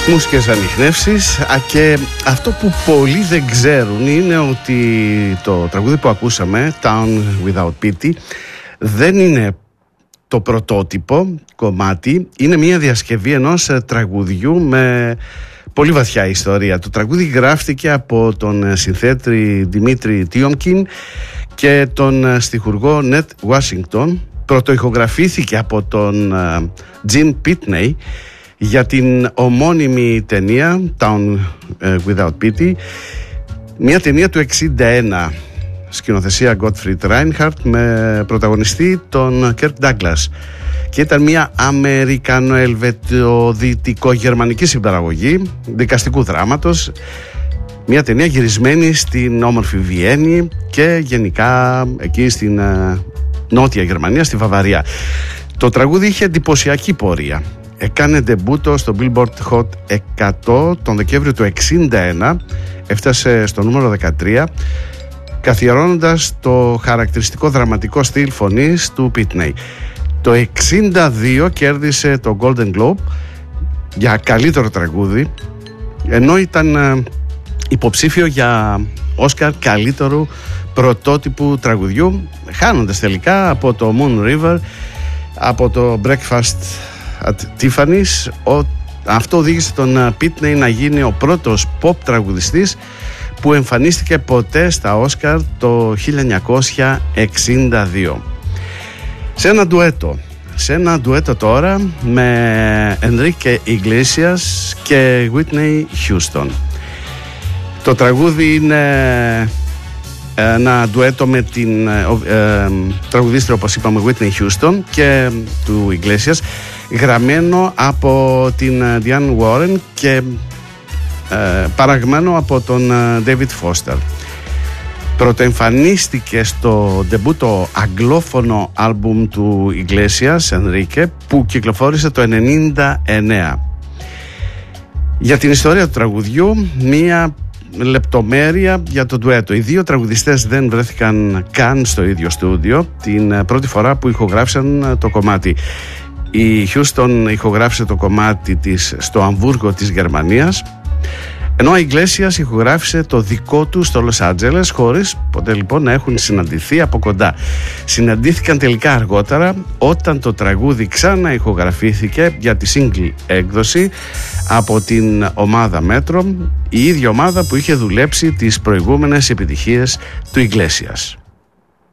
Μουσικές ανιχνεύσεις. Και αυτό που πολλοί δεν ξέρουν είναι ότι το τραγούδι που ακούσαμε, Town Without Pity, δεν είναι το πρωτότυπο κομμάτι. Είναι μια διασκευή ενός τραγουδιού με πολύ βαθιά ιστορία. Το τραγούδι γράφτηκε από τον συνθέτη Δημήτρη Τιόμκιν και τον στιχουργό Νετ Ουάσιγκτον. Πρωτοηχογραφήθηκε από τον Jim Pitney για την ομώνυμη ταινία Town Without Pity, μια ταινία του 1961, σκηνοθεσία Gottfried Reinhardt, με πρωταγωνιστή τον Kirk Douglas, και ήταν μια αμερικανοελβετοδυτικογερμανική συμπαραγωγή δικαστικού δράματος, μια ταινία γυρισμένη στην όμορφη Βιέννη και γενικά εκεί στην Νότια Γερμανία, στη Βαβαρία. Το τραγούδι είχε εντυπωσιακή πορεία. Έκανε ντεμπούτο στο Billboard Hot 100 τον Δεκέμβριο του 1961, έφτασε στο νούμερο 13, καθιερώνοντας το χαρακτηριστικό δραματικό στυλ φωνής του Pitney. Το 1962 κέρδισε το Golden Globe για καλύτερο τραγούδι, ενώ ήταν υποψήφιο για Όσκαρ καλύτερου πρωτότυπου τραγουδιού, χάνοντας τελικά από το Moon River, από το Breakfast at Tiffany's. Αυτό οδήγησε τον Pitney να γίνει ο πρώτος pop τραγουδιστής που εμφανίστηκε ποτέ στα Όσκαρ το 1962. Σε ένα ντουέτο τώρα με Enrique Iglesias και Whitney Houston. Το τραγούδι είναι ένα ντουέτο με την τραγουδίστρια, όπως είπαμε, Whitney Houston, και του Iglesias, γραμμένο από την Diane Warren και παραγμένο από τον David Foster. Πρωτοεμφανίστηκε στο ντεμπούτο αγγλόφωνο άλμπουμ του Iglesias, Enrique, που κυκλοφόρησε το 1999. Για την ιστορία του τραγουδιού, μία λεπτομέρεια για το ντουέτο. Οι δύο τραγουδιστές δεν βρέθηκαν καν στο ίδιο στούντιο την πρώτη φορά που ηχογράφησαν το κομμάτι. Η Houston ηχογράφησε το κομμάτι της στο Αμβούργο της Γερμανίας, ενώ η Iglesias ηχογράφησε το δικό του στο Λος Άντζελες, χωρίς ποτέ λοιπόν να έχουν συναντηθεί από κοντά. Συναντήθηκαν τελικά αργότερα, όταν το τραγούδι ξανά ηχογραφήθηκε για τη single έκδοση από την ομάδα Metro, η ίδια ομάδα που είχε δουλέψει τις προηγούμενες επιτυχίες του Iglesias.